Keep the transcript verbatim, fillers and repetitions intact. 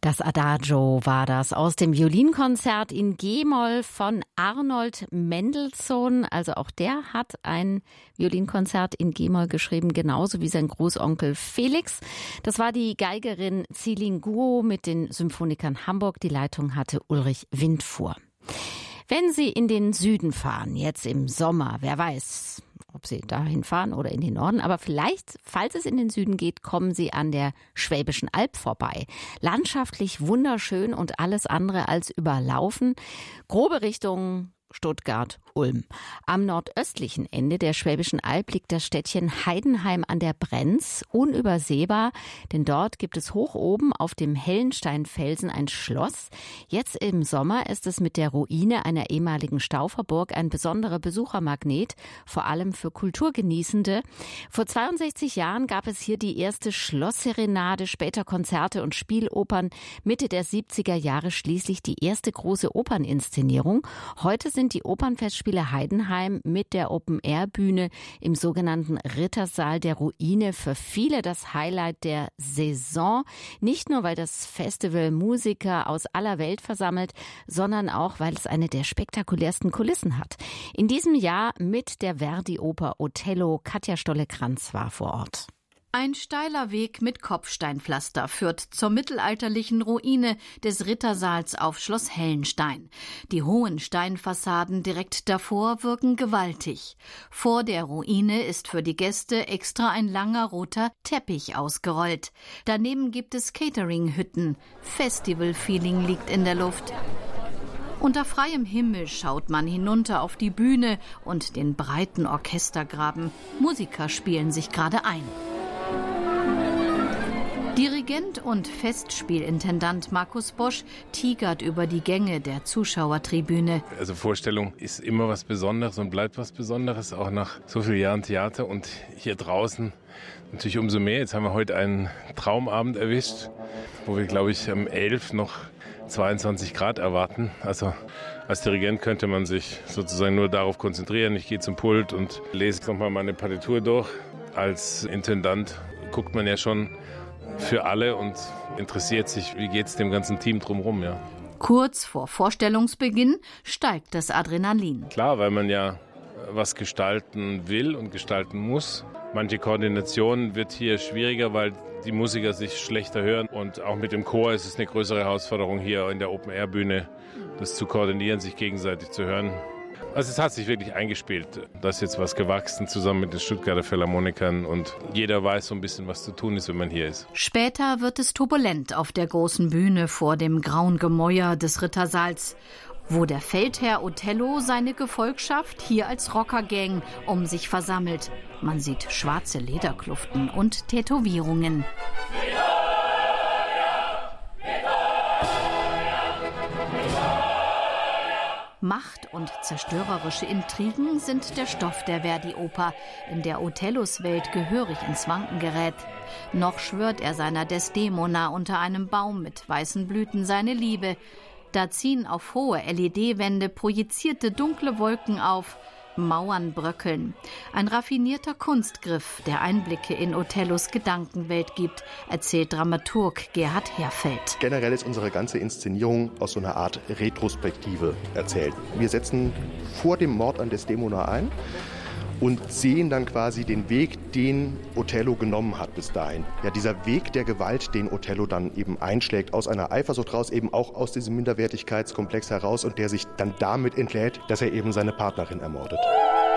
Das Adagio war das aus dem Violinkonzert in G-Moll von Arnold Mendelssohn. Also auch der hat ein Violinkonzert in G-Moll geschrieben, genauso wie sein Großonkel Felix. Das war die Geigerin Zilin Guo mit den Symphonikern Hamburg. Die Leitung hatte Ulrich Windfuhr. Wenn Sie in den Süden fahren, jetzt im Sommer, wer weiß, ob Sie dahin fahren oder in den Norden, aber vielleicht, falls es in den Süden geht, kommen Sie an der Schwäbischen Alb vorbei. Landschaftlich wunderschön und alles andere als überlaufen. Grobe Richtung Stuttgart, Ulm. Am nordöstlichen Ende der Schwäbischen Alb liegt das Städtchen Heidenheim an der Brenz, unübersehbar, denn dort gibt es hoch oben auf dem Hellensteinfelsen ein Schloss. Jetzt im Sommer ist es mit der Ruine einer ehemaligen Stauferburg ein besonderer Besuchermagnet, vor allem für Kulturgenießende. Vor zweiundsechzig Jahren gab es hier die erste Schlossserenade, später Konzerte und Spielopern, Mitte der siebziger Jahre schließlich die erste große Operninszenierung. Heute sind die Opernfestspiele Heidenheim mit der Open-Air-Bühne im sogenannten Rittersaal der Ruine für viele das Highlight der Saison. Nicht nur, weil das Festival Musiker aus aller Welt versammelt, sondern auch, weil es eine der spektakulärsten Kulissen hat. In diesem Jahr mit der Verdi-Oper Othello. Katja Stolle-Kranz war vor Ort. Ein steiler Weg mit Kopfsteinpflaster führt zur mittelalterlichen Ruine des Rittersaals auf Schloss Hellenstein. Die hohen Steinfassaden direkt davor wirken gewaltig. Vor der Ruine ist für die Gäste extra ein langer roter Teppich ausgerollt. Daneben gibt es Catering-Hütten. Festival-Feeling liegt in der Luft. Unter freiem Himmel schaut man hinunter auf die Bühne und den breiten Orchestergraben. Musiker spielen sich gerade ein. Dirigent und Festspielintendant Markus Bosch tigert über die Gänge der Zuschauertribüne. Also Vorstellung ist immer was Besonderes und bleibt was Besonderes, auch nach so vielen Jahren Theater. Und hier draußen natürlich umso mehr. Jetzt haben wir heute einen Traumabend erwischt, wo wir, glaube ich, am elf noch zweiundzwanzig Grad erwarten. Also als Dirigent könnte man sich sozusagen nur darauf konzentrieren. Ich gehe zum Pult und lese nochmal meine Partitur durch. Als Intendant guckt man ja schon für alle und interessiert sich, wie geht es dem ganzen Team drumherum, ja. Kurz vor Vorstellungsbeginn steigt das Adrenalin. Klar, weil man ja was gestalten will und gestalten muss. Manche Koordination wird hier schwieriger, weil die Musiker sich schlechter hören. Und auch mit dem Chor ist es eine größere Herausforderung, hier in der Open-Air-Bühne das zu koordinieren, sich gegenseitig zu hören. Also es hat sich wirklich eingespielt. Da ist jetzt was gewachsen zusammen mit den Stuttgarter Philharmonikern und jeder weiß so ein bisschen, was zu tun ist, wenn man hier ist. Später wird es turbulent auf der großen Bühne vor dem grauen Gemäuer des Rittersaals, wo der Feldherr Othello seine Gefolgschaft hier als Rockergang um sich versammelt. Man sieht schwarze Lederkluften und Tätowierungen. Macht und zerstörerische Intrigen sind der Stoff der Verdi-Oper, in der Othellos Welt gehörig ins Wanken gerät. Noch schwört er seiner Desdemona unter einem Baum mit weißen Blüten seine Liebe. Da ziehen auf hohe L E D-Wände projizierte dunkle Wolken auf. Mauern bröckeln. Ein raffinierter Kunstgriff, der Einblicke in Othellos Gedankenwelt gibt, erzählt Dramaturg Gerhard Herfeld. Generell ist unsere ganze Inszenierung aus so einer Art Retrospektive erzählt. Wir setzen vor dem Mord an Desdemona ein und sehen dann quasi den Weg, den Othello genommen hat bis dahin. Ja, dieser Weg der Gewalt, den Othello dann eben einschlägt, aus einer Eifersucht raus, eben auch aus diesem Minderwertigkeitskomplex heraus und der sich dann damit entlädt, dass er eben seine Partnerin ermordet.